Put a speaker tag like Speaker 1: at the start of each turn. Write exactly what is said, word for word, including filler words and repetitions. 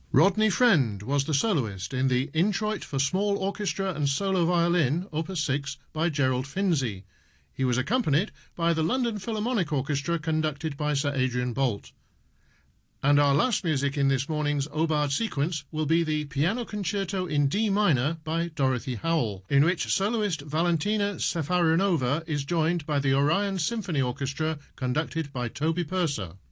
Speaker 1: Rodney Friend was the soloist in the Introit for Small Orchestra and Solo Violin, Opus six, by Gerald Finzi. He was accompanied by the London Philharmonic Orchestra, conducted by Sir Adrian Boult. And our last music in this morning's Aubard sequence will be the Piano Concerto in D minor by Dorothy Howell, in which soloist Valentina Safaronova is joined by the Orion Symphony Orchestra, conducted by Toby Purser.